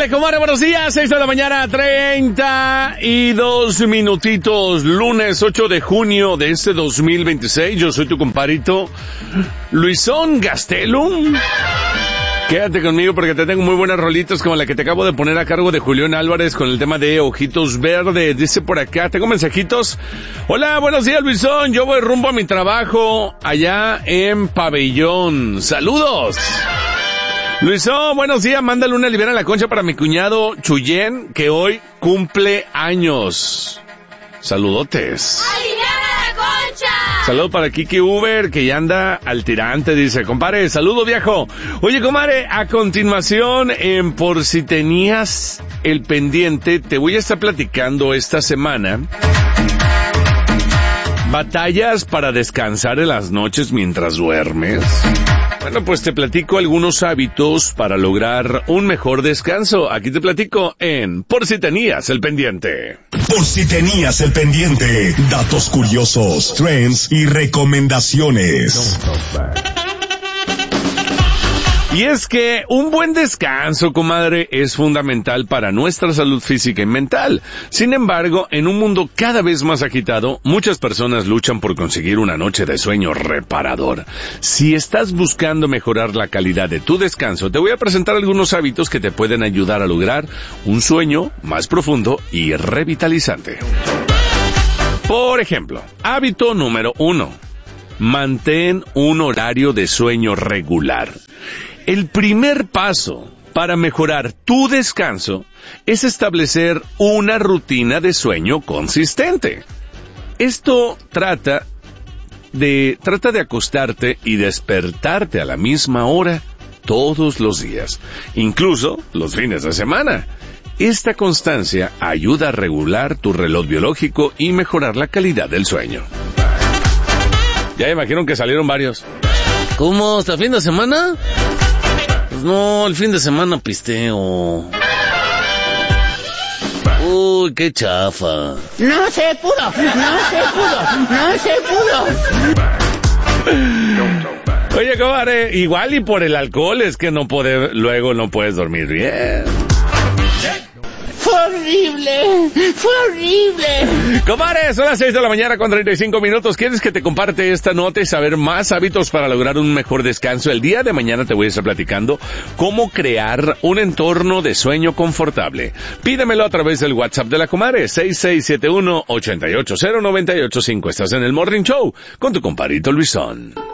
Échale, comadre, buenos días, 6 de la mañana, 32 minutitos, lunes 8 de junio de este 2026, yo soy tu compadrito, Luisón Gastelum. Quédate conmigo porque te tengo muy buenas rolitas como la que te acabo de poner a cargo de Julián Álvarez con el tema de Ojitos Verdes. Dice por acá, tengo mensajitos. Hola, buenos días, Luisón, yo voy rumbo a mi trabajo allá en Pabellón. Saludos. Luisón, buenos días, mándale una libera a la concha para mi cuñado Chuyén, que hoy cumple años. Saludotes. ¡Aliviana la concha! Saludo para Kiki Uber, que ya anda al tirante, dice, compadre, saludo viejo. Oye, compadre, a continuación, por si tenías el pendiente, te voy a estar platicando esta semana batallas para descansar en las noches mientras duermes. Bueno, pues te platico algunos hábitos para lograr un mejor descanso. Aquí te platico Por si tenías el pendiente. Por si tenías el pendiente, datos curiosos, trends y recomendaciones. Y es que un buen descanso, comadre, es fundamental para nuestra salud física y mental. Sin embargo, en un mundo cada vez más agitado, muchas personas luchan por conseguir una noche de sueño reparador. Si estás buscando mejorar la calidad de tu descanso, te voy a presentar algunos hábitos que te pueden ayudar a lograr un sueño más profundo y revitalizante. Por ejemplo, hábito número 1. Mantén un horario de sueño regular. El primer paso para mejorar tu descanso es establecer una rutina de sueño consistente. Esto trata de acostarte y despertarte a la misma hora todos los días, incluso los fines de semana. Esta constancia ayuda a regular tu reloj biológico y mejorar la calidad del sueño. Ya imagino que salieron varios. ¿Cómo? ¿Hasta fin de semana? Pues no, el fin de semana pisteo. Uy, qué chafa. No se pudo. Oye, comadre, igual y por el alcohol es que luego no puedes dormir bien. Fue horrible. Comadre, son las 6 de la mañana con 35 minutos. ¿Quieres que te comparte esta nota y saber más hábitos para lograr un mejor descanso? El día de mañana te voy a estar platicando cómo crear un entorno de sueño confortable. Pídemelo a través del WhatsApp de la comadre, 6671-880-985. Estás en el Morning Show con tu compadrito Luisón.